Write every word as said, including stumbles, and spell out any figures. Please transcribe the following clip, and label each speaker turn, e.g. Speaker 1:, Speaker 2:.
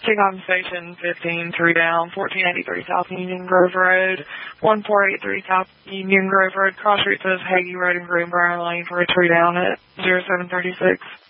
Speaker 1: King Station fifteen, three down, fourteen eighty-three South Union Grove Road, one four eight three South Union Grove Road, cross street says Hagee Road and Greenbrier Lane for a three down at zero seven three six.